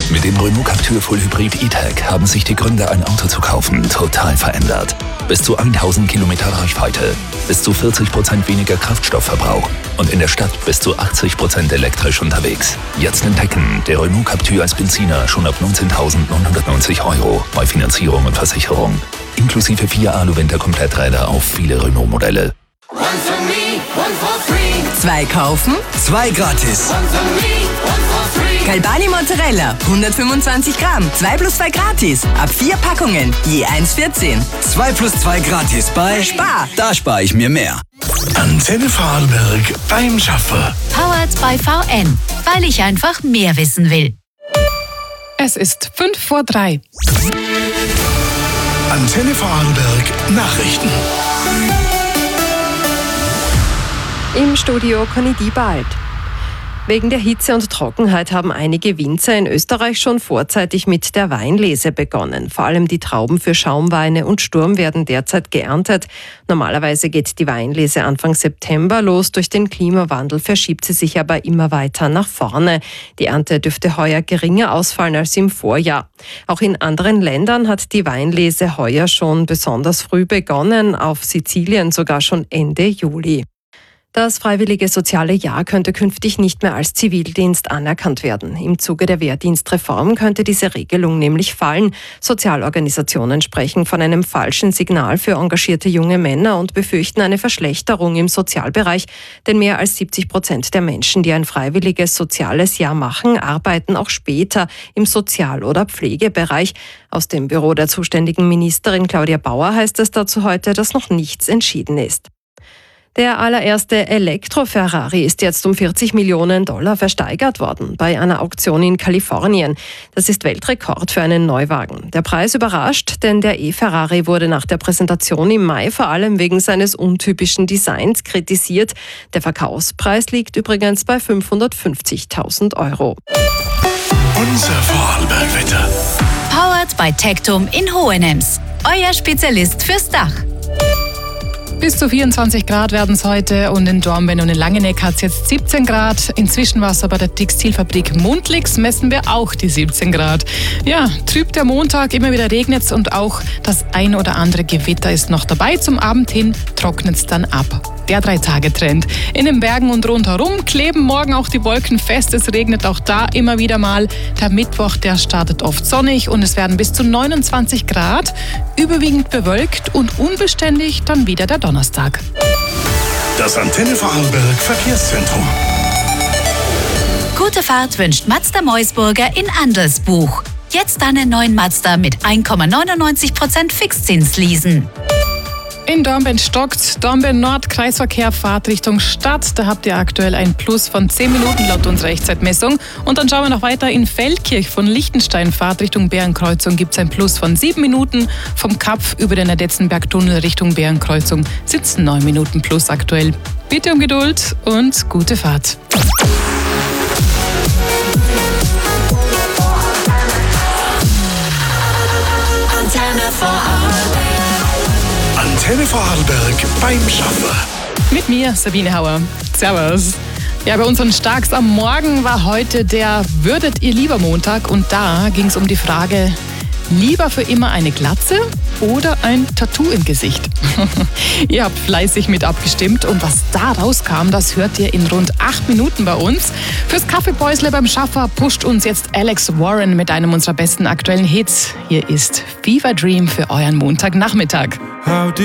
Mit dem Renault Captur Full Hybrid E-Tech haben sich die Gründe, ein Auto zu kaufen, total verändert. Bis zu 1000 Kilometer Reichweite, bis zu 40% weniger Kraftstoffverbrauch und in der Stadt bis zu 80% elektrisch unterwegs. Jetzt entdecken, der Renault Captur als Benziner schon ab 19.990 € bei Finanzierung und Versicherung. Inklusive 4 Alu-Winter-Kompletträder auf viele Renault-Modelle. 2 kaufen, 2 gratis. Galbani Mozzarella, 125 Gramm, 2 plus 2 gratis. Ab 4 Packungen, je 1,14. 2 plus 2 gratis bei Spar. Da spare ich mir mehr. Antenne Vorarlberg beim Schaffer. Powered by VN, weil ich einfach mehr wissen will. Es ist 2:55. Antenne Vorarlberg Nachrichten. Im Studio Conny Diebald. Wegen der Hitze und Trockenheit haben einige Winzer in Österreich schon vorzeitig mit der Weinlese begonnen. Vor allem die Trauben für Schaumweine und Sturm werden derzeit geerntet. Normalerweise geht die Weinlese Anfang September los. Durch den Klimawandel verschiebt sie sich aber immer weiter nach vorne. Die Ernte dürfte heuer geringer ausfallen als im Vorjahr. Auch in anderen Ländern hat die Weinlese heuer schon besonders früh begonnen, auf Sizilien sogar schon Ende Juli. Das freiwillige soziale Jahr könnte künftig nicht mehr als Zivildienst anerkannt werden. Im Zuge der Wehrdienstreform könnte diese Regelung nämlich fallen. Sozialorganisationen sprechen von einem falschen Signal für engagierte junge Männer und befürchten eine Verschlechterung im Sozialbereich. Denn mehr als 70% der Menschen, die ein freiwilliges soziales Jahr machen, arbeiten auch später im Sozial- oder Pflegebereich. Aus dem Büro der zuständigen Ministerin Claudia Bauer heißt es dazu heute, dass noch nichts entschieden ist. Der allererste Elektro-Ferrari ist jetzt um $40 Millionen versteigert worden bei einer Auktion in Kalifornien. Das ist Weltrekord für einen Neuwagen. Der Preis überrascht, denn der E-Ferrari wurde nach der Präsentation im Mai vor allem wegen seines untypischen Designs kritisiert. Der Verkaufspreis liegt übrigens bei 550.000 €. Unser Vorarlberg-Wetter. Powered by Tectum in Hohenems. Euer Spezialist fürs Dach. Bis zu 24 Grad werden es heute und in Dornbirn und in Langeneck hat es jetzt 17 Grad. In Zwischenwasser bei der Textilfabrik Mundlix messen wir auch die 17 Grad. Ja, trüb der Montag, immer wieder regnet es und auch das ein oder andere Gewitter ist noch dabei. Zum Abend hin trocknet es dann ab. Der 3-Tage-Trend. In den Bergen und rundherum kleben morgen auch die Wolken fest. Es regnet auch da immer wieder mal. Der Mittwoch, der startet oft sonnig und es werden bis zu 29 Grad. Überwiegend bewölkt und unbeständig dann wieder der Donnerstag. Das Antenne Vorarlberg Verkehrszentrum. Gute Fahrt wünscht Mazda Meusburger in Andelsbuch. Jetzt einen neuen Mazda mit 1,99% Fixzins leasen. In Dornbirn stockt. Dornbirn Nord, Kreisverkehr, Fahrt Richtung Stadt. Da habt ihr aktuell ein Plus von 10 Minuten laut unserer Echtzeitmessung. Und dann schauen wir noch weiter in Feldkirch von Lichtenstein. Fahrt Richtung Bärenkreuzung gibt es ein Plus von 7 Minuten. Vom Kapf über den Adetzenberg-Tunnel Richtung Bärenkreuzung sitzen 9 Minuten plus aktuell. Bitte um Geduld und gute Fahrt. Antenne Vorarlberg beim Schaffer. Mit mir, Sabine Hauer. Servus. Ja, bei unseren Starks am Morgen war heute der Würdet ihr lieber Montag und da ging es um die Frage, lieber für immer eine Glatze oder ein Tattoo im Gesicht? Ihr habt fleißig mit abgestimmt und was da rauskam, das hört ihr in rund 8 Minuten bei uns. Fürs Kaffeepäusle beim Schaffer pusht uns jetzt Alex Warren mit einem unserer besten aktuellen Hits. Hier ist Fever Dream für euren Montagnachmittag.